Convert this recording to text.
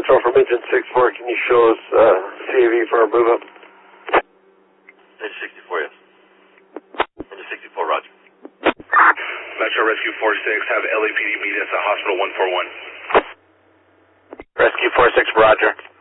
Metro from engine 6-4, can you show us CAV for our move up? Engine 64, yes. Engine 64, roger. Metro Rescue 46, have LAPD meet us at Hospital 141. Rescue 46, roger.